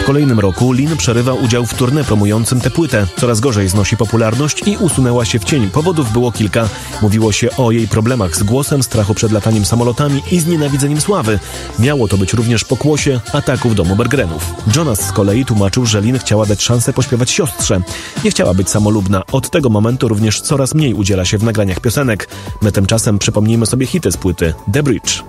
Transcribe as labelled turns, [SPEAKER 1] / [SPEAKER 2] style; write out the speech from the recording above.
[SPEAKER 1] kolejnym roku Lynn przerywa udział w tournée promującym tę płytę. Coraz gorzej znosi popularność i usunęła się w cień. Powodów było kilka. Mówiło się o jej problemach z głosem, strachu przed lataniem samolotami i znienawidzeniem sławy. Miało to być również pokłosie ataku w domu Berggrenów. Jonas z kolei tłumaczył, że Lynn chciała dać szansę pośpiewać siostrze. Nie chciała być samolubna. Od tego momentu również coraz mniej udziela się w nagraniach piosenek. My tymczasem przypomnijmy sobie hity z płyty The Bridge.